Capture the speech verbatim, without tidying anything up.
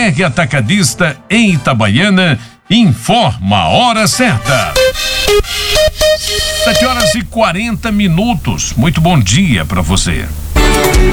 Martimag Atacadista em Itabaiana informa a hora certa. Sete horas e quarenta minutos. Muito bom dia para você.